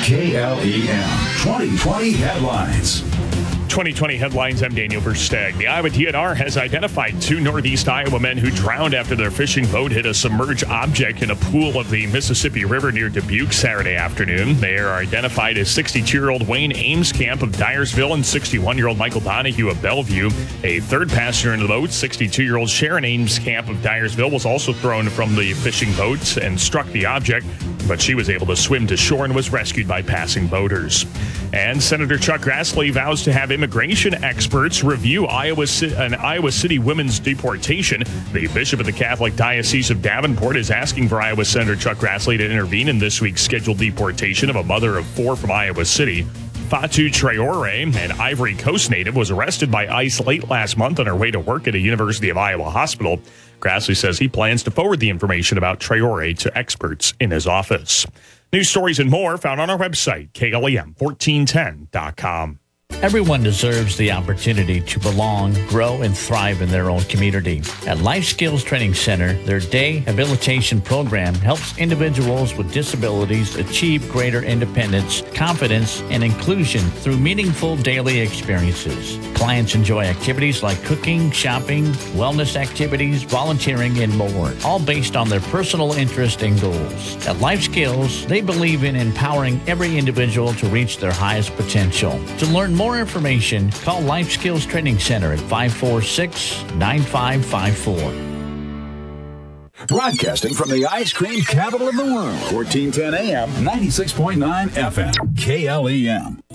KLEM 2020 headlines. 2020 headlines. I'm Daniel Versteg. The Iowa DNR has identified two Northeast Iowa men who drowned after their fishing boat hit a submerged object in a pool of the Mississippi River near Dubuque Saturday afternoon. They are identified as 62-year-old Wayne Amescamp of Dyersville and 61-year-old Michael Donahue of Bellevue. A third passenger in the boat, 62-year-old Sharon Amescamp of Dyersville, was also thrown from the fishing boat and struck the object, but she was able to swim to shore and was rescued by passing boaters. And Senator Chuck Grassley vows to have immigration experts review an Iowa City women's deportation. The Bishop of the Catholic Diocese of Davenport is asking for Iowa Senator Chuck Grassley to intervene in this week's scheduled deportation of a mother of four from Iowa City. Fatu Traore, an Ivory Coast native, was arrested by ICE late last month on her way to work at a University of Iowa hospital. Grassley says he plans to forward the information about Traore to experts in his office. News stories and more found on our website, KLEM1410.com. Everyone deserves the opportunity to belong, grow, and thrive in their own community. At Life Skills Training Center, their day habilitation program helps individuals with disabilities achieve greater independence, confidence, and inclusion through meaningful daily experiences. Clients enjoy activities like cooking, shopping, wellness activities, volunteering, and more, all based on their personal interest and goals. At Life Skills, they believe in empowering every individual to reach their highest potential. To learn more information, call Life Skills Training Center at 546-9554. Broadcasting from the ice cream capital of the world, 1410 AM, 96.9 FM, KLEM.